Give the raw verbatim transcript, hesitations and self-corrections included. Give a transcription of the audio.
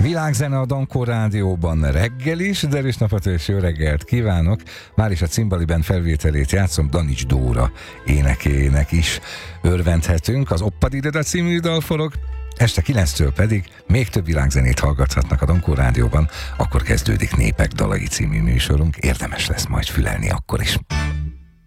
Világzene a Dankó Rádióban reggel is, de erős napot és jó reggelt kívánok. Már is a Cimbaliben felvételét játszom, Danics Dóra énekének is örvendhetünk. Az Oppad Iroda című dal forog, este kilenctől pedig még több világzenét hallgathatnak a Dankó Rádióban, akkor kezdődik Népek Dalai című műsorunk, érdemes lesz majd fülelni akkor is.